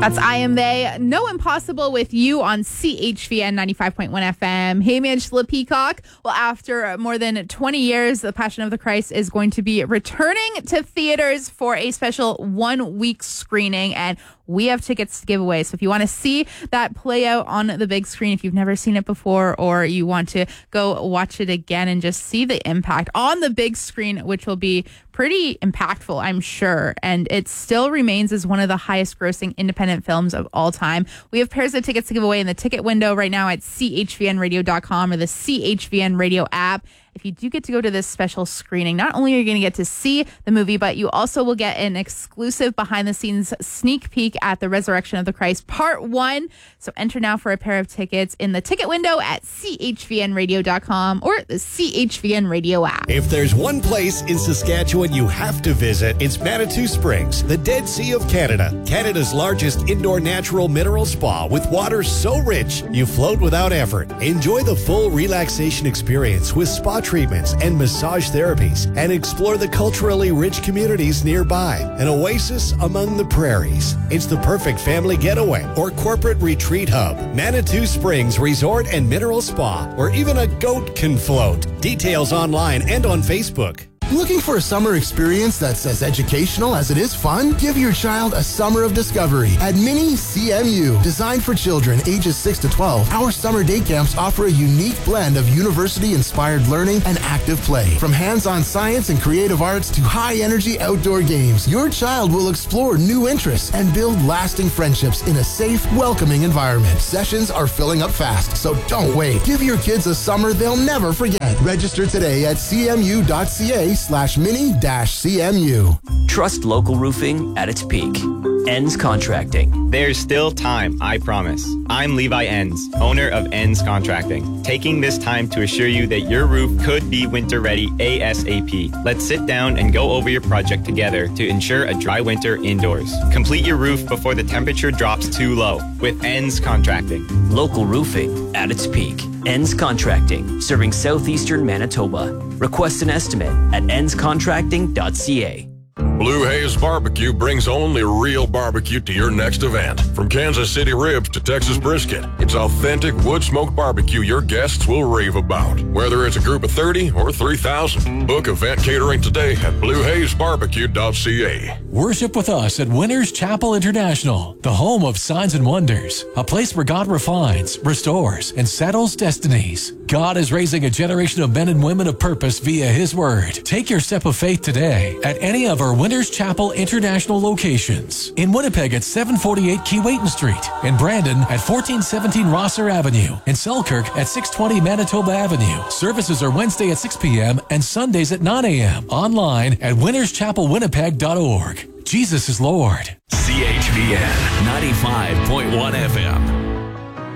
That's I Am They. No Impossible with you on CHVN 95.1 FM. Hey, Angela Peacock. Well, after more than 20 years, The Passion of the Christ is going to be returning to theaters for a special 1-week screening, and we have tickets to give away. So if you want to see that play out on the big screen, if you've never seen it before, or you want to go watch it again and just see the impact on the big screen, which will be pretty impactful, I'm sure. And it still remains as one of the highest grossing independent films of all time. We have pairs of tickets to give away in the ticket window right now at chvnradio.com or the CHVN radio app. If you do get to go to this special screening, not only are you going to get to see the movie, but you also will get an exclusive behind-the-scenes sneak peek at The Resurrection of the Christ Part 1. So enter now for a pair of tickets in the ticket window at chvnradio.com or the CHVN radio app. If there's one place in Saskatchewan you have to visit, it's Manitou Springs, the Dead Sea of Canada. Canada's largest indoor natural mineral spa with water so rich you float without effort. Enjoy the full relaxation experience with spa treatments and massage therapies, and explore the culturally rich communities nearby. An oasis among the prairies. It's the perfect family getaway or corporate retreat hub. Manitou Springs Resort and Mineral Spa, where even a goat can float. Details online and on Facebook. Looking for a summer experience that's as educational as it is fun? Give your child a summer of discovery at Mini CMU. Designed for children ages 6 to 12, our summer day camps offer a unique blend of university-inspired learning and active play. From hands-on science and creative arts to high-energy outdoor games, your child will explore new interests and build lasting friendships in a safe, welcoming environment. Sessions are filling up fast, so don't wait. Give your kids a summer they'll never forget. Register today at cmu.ca/mini-CMU. Trust local roofing at its peak. Enns Contracting. There's still time, I promise. I'm Levi Enns, owner of Enns Contracting, taking this time to assure you that your roof could be winter ready ASAP. Let's sit down and go over your project together to ensure a dry winter indoors. Complete your roof before the temperature drops too low with Enns Contracting. Local roofing at its peak. Enns Contracting, serving southeastern Manitoba. Request an estimate at ennscontracting.ca. Blue Haze Barbecue brings only real barbecue to your next event. From Kansas City ribs to Texas brisket, it's authentic wood-smoked barbecue your guests will rave about. Whether it's a group of 30 or 3,000, book event catering today at bluehazebarbecue.ca. Worship with us at Winners Chapel International, the home of signs and wonders, a place where God refines, restores, and settles destinies. God is raising a generation of men and women of purpose via His Word. Take your step of faith today at any of our Winners Chapel International locations. In Winnipeg at 748 Keewatin Street. In Brandon at 1417 Rosser Avenue. In Selkirk at 620 Manitoba Avenue. Services are Wednesday at 6 p.m. and Sundays at 9 a.m. Online at winnerschapelwinnipeg.org. Jesus is Lord. CHVN 95.1 FM.